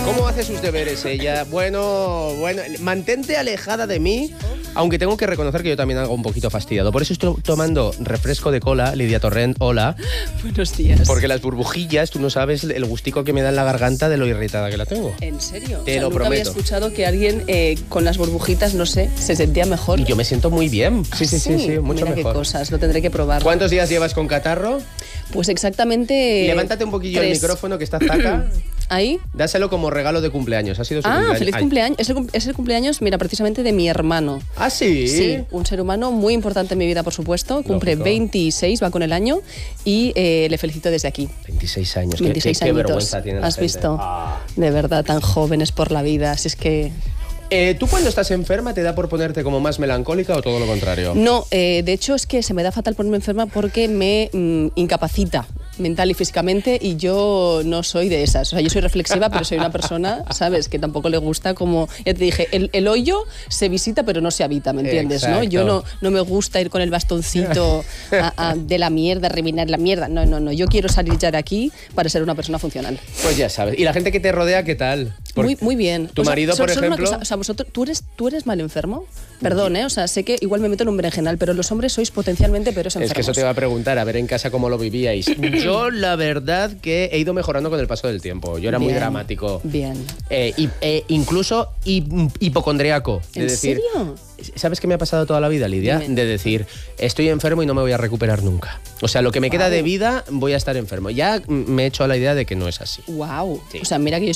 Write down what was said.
¿Cómo hace sus deberes ella? Bueno, mantente alejada de mí, aunque tengo que reconocer que yo también hago un poquito fastidiado. Por eso estoy tomando refresco de cola. Lidia Torrent, hola. Buenos días. Porque las burbujillas, tú no sabes el gustico que me da en la garganta de lo irritada que la tengo. ¿En serio? Te lo nunca prometo. había escuchado que alguien con las burbujitas, no sé, se sentía mejor. Y yo me siento muy bien. Sí, mucho Mira mejor. qué cosas, lo tendré que probar. ¿Cuántos días llevas con catarro? Pues exactamente... Levántate un poquillo 3. el micrófono que está zaca. ¿Ahí? Dáselo como regalo de cumpleaños. Ha sido su cumpleaños. Feliz cumpleaños. Es el cumpleaños, mira, precisamente de mi hermano. ¿Ah, sí? Sí, un ser humano muy importante en mi vida, por supuesto. Cumple Lógico. 26, va con el año, y le felicito desde aquí. 26 años. 26 qué añitos. vergüenza tiene la ¿Has gente. visto? De verdad, tan jóvenes por la vida. Si es que... ¿Tú cuando estás enferma te da por ponerte como más melancólica o todo lo contrario? No, de hecho es que se me da fatal ponerme enferma porque me incapacita mental y físicamente, y yo no soy de esas. O sea, yo soy reflexiva, pero soy una persona, ¿sabes?, que tampoco le gusta, como ya te dije, el hoyo se visita pero no se habita, ¿me entiendes? Exacto. ¿No? Yo no me gusta ir con el bastoncito de la mierda, revinar la mierda. No. Yo quiero salir ya de aquí para ser una persona funcional. Pues ya sabes. ¿Y la gente que te rodea qué tal? Muy bien. ¿Tu marido, por solo una ejemplo? cosa, o sea, vosotros, ¿tú eres mal enfermo? Perdón, o sea, sé que igual me meto en un berenjenal, pero los hombres sois potencialmente peores enfermos. Es que eso te iba a preguntar, a ver en casa cómo lo vivíais. Yo, la verdad, que he ido mejorando con el paso del tiempo. Yo era muy dramático. Bien. Incluso hipocondriaco. ¿En serio? ¿Sabes qué me ha pasado toda la vida, Lidia? Dime. De decir, estoy enfermo y no me voy a recuperar nunca. O sea, lo que me queda de vida, voy a estar enfermo. Ya me he hecho a la idea de que no es así. Wow. Sí. O sea, mira que yo